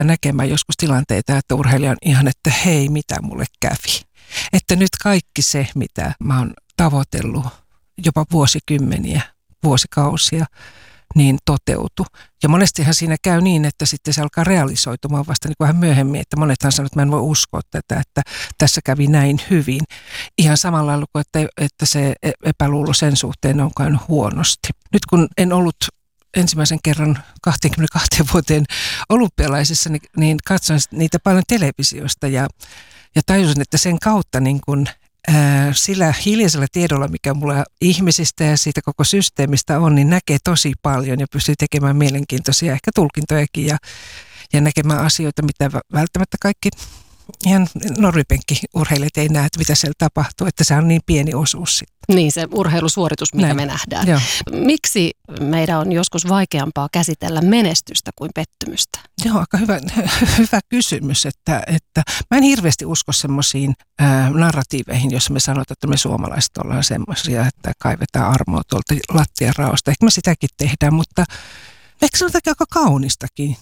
näkemään joskus tilanteita, että urheilija on ihan, että hei, mitä mulle kävi. Että nyt kaikki se, mitä mä oon tavoitellut jopa vuosikymmeniä, vuosikausia, niin toteutui. Ja monestihan siinä käy niin, että sitten se alkaa realisoitumaan vasta niin kuin vähän myöhemmin, että monethan sanoo, että mä en voi uskoa tätä, että tässä kävi näin hyvin. Ihan samalla lailla kuin, että se epäluulo sen suhteen on käynyt huonosti. Nyt kun en ollut ensimmäisen kerran 22 vuoteen olympialaisissa, niin katsoin niitä paljon televisiosta ja tajusin, että sen kautta niin kuin sillä hiljaisella tiedolla, mikä mulla ihmisistä ja siitä koko systeemistä on, niin näkee tosi paljon ja pystyy tekemään mielenkiintoisia ehkä tulkintojakin ja näkemään asioita, mitä välttämättä kaikki ihan normipenkkiurheilijat ei näe, että mitä siellä tapahtuu, että se on niin pieni osuus sitten. Niin, se urheilusuoritus, mikä me nähdään. Joo. Miksi meidän on joskus vaikeampaa käsitellä menestystä kuin pettymystä? Joo, aika hyvä kysymys, että mä en hirveästi usko semmoisiin narratiiveihin, jossa me sanotaan, että me suomalaiset ollaan semmoisia, että kaivetaan armoa tuolta lattian raosta. Ehkä me sitäkin tehdään, mutta ehkä se on aika kaunistakin,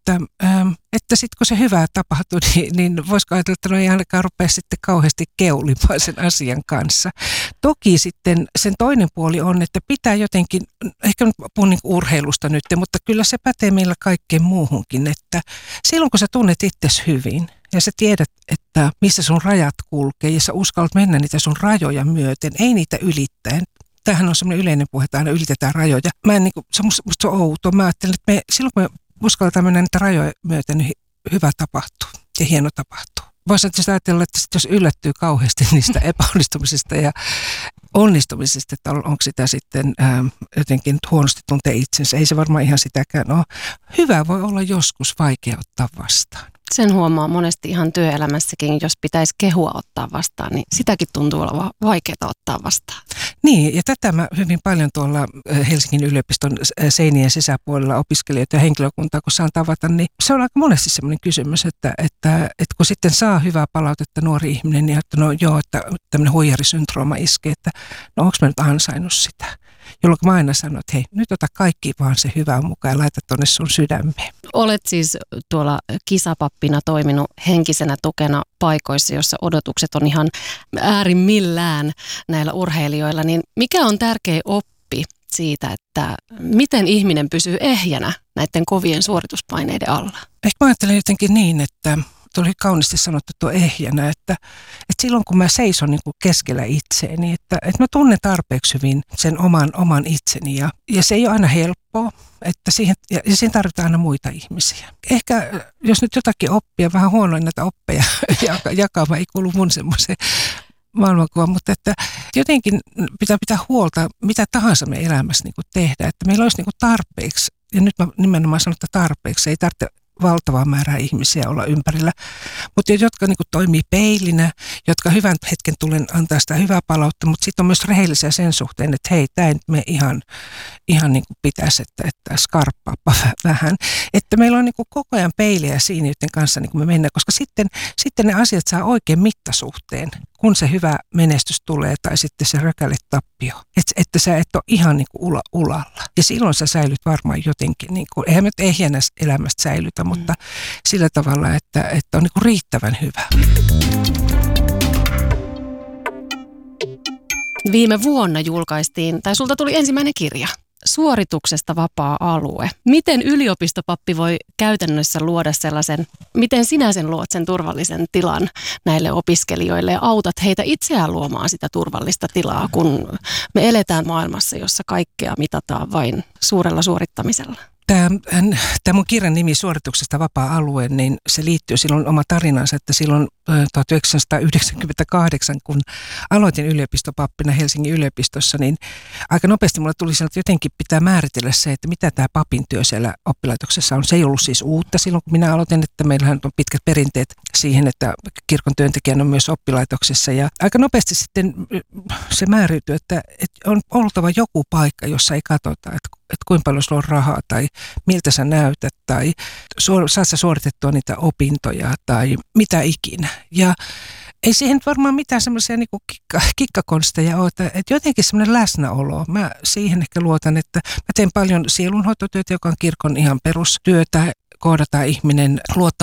että sitten kun se hyvää tapahtuu, niin voisiko ajatella, että no ei ainakaan rupea sitten kauheasti keulimaan sen asian kanssa. Toki sitten sen toinen puoli on, että pitää jotenkin, ehkä nyt puhun niin urheilusta nyt, mutta kyllä se pätee meillä kaikkeen muuhunkin, että silloin kun sä tunnet itsesi hyvin ja sä tiedät, että missä sun rajat kulkee ja sä uskallat mennä niitä sun rajoja myöten, ei niitä ylittäen. Tämähän on semmoinen yleinen puhe, että aina ylitetään rajoja. Se on outo. Mä ajattelen, että silloin kun me uskalletaan mennä niitä rajoja myöten, niin hyvä tapahtuu ja hieno tapahtuu. Voisi ajatella, että jos yllättyy kauheasti niistä epäonnistumisista ja onnistumisista, että onko sitä sitten jotenkin huonosti tuntee itsensä. Ei se varmaan ihan sitäkään ole. Hyvä voi olla joskus vaikea ottaa vastaan. Sen huomaa monesti ihan työelämässäkin, jos pitäisi kehua ottaa vastaan, niin sitäkin tuntuu olevan vaikeaa ottaa vastaan. Niin, ja tätä mä hyvin paljon tuolla Helsingin yliopiston seinien sisäpuolella opiskelijoita ja henkilökuntaa, kun saan tavata, niin se on aika monesti semmoinen kysymys, että kun sitten saa hyvää palautetta nuori ihminen, niin että no joo, että tämmöinen huijarisyndrooma iskee, että no onko mä nyt ansainnut sitä? Jolloin mä aina sanon, että hei, nyt ota kaikki vaan se hyvää mukaan ja laita tonne sun sydämeen. Olet siis tuolla kisapappina toiminut henkisenä tukena paikoissa, jossa odotukset on ihan äärimmillään näillä urheilijoilla. Niin mikä on tärkeä oppi siitä, että miten ihminen pysyy ehjänä näiden kovien suorituspaineiden alla? Ehkä mä ajattelen jotenkin niin, että tuli kauniisti sanottu tuo ehjänä, että silloin kun mä seison niin kuin keskellä itseäni, että mä tunnen tarpeeksi hyvin sen oman itseni ja se ei ole aina helppoa, että siihen tarvitaan aina muita ihmisiä. Ehkä jos nyt jotakin oppia, vähän huonoin näitä oppeja jakamaan, ei kuulu mun semmoiseen maailmankuva, mutta että jotenkin pitää huolta, mitä tahansa me elämässä niin kuin tehdään, että meillä olisi niin kuin tarpeeksi, ja nyt mä nimenomaan sanon, että tarpeeksi, ei tarvitse valtavaa määrää ihmisiä olla ympärillä, mutta jotka niin kuin toimii peilinä, jotka hyvän hetken tulen antaa sitä hyvää palautta, mutta sitten on myös rehellisiä sen suhteen, että hei, tämä ei me ihan niin kuin pitäisi, että skarppaappa vähän. Että meillä on niin kuin koko ajan peiliä siinä, joiden kanssa niin kuin me mennään, koska sitten ne asiat saa oikein mittasuhteen, kun se hyvä menestys tulee tai sitten se rökäle tappio. Että sä et ole ihan niin kuin ulalla. Ja silloin sä säilyt varmaan jotenkin, niin kuin, eihän me ehjänä elämästä säilytä, mutta sillä tavalla, että on niin kuin riittävän hyvä. Viime vuonna julkaistiin, tai sulta tuli ensimmäinen kirja, Suorituksesta vapaa-alue. Miten yliopistopappi voi käytännössä luoda sellaisen, miten sinä sen luot sen turvallisen tilan näille opiskelijoille ja autat heitä itseään luomaan sitä turvallista tilaa, kun me eletään maailmassa, jossa kaikkea mitataan vain suurella suorittamisella? Tämä mun kirjan nimi Suorituksesta vapaa-alue, niin se liittyy silloin oma tarinansa, että silloin 1998, kun aloitin yliopistopappina Helsingin yliopistossa, niin aika nopeasti mulle tuli sanoa, että jotenkin pitää määritellä se, että mitä tämä papin työ siellä oppilaitoksessa on. Se ei ollut siis uutta silloin, kun minä aloitin, että meillähän on pitkät perinteet siihen, että kirkon työntekijän on myös oppilaitoksessa. Ja aika nopeasti sitten se määräytyy, että on oltava joku paikka, jossa ei katsota, että kuinka paljon sulla on rahaa tai miltä sä näytät tai saat sä suoritettua niitä opintoja tai mitä ikinä. Ja ei siihen varmaan mitään semmoisia niinku kikkakonsteja ole, että jotenkin semmoinen läsnäolo. Mä siihen ehkä luotan, että mä teen paljon sielunhoitotyötä, joka on kirkon ihan perustyötä, koodata ihminen